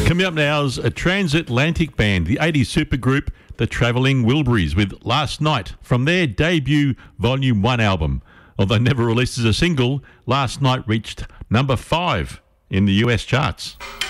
Coming up now is a transatlantic band, the 80s supergroup, the Travelling Wilburys, with Last Night from their debut Volume 1 album. Although never released as a single, Last Night reached number 5 in the US charts.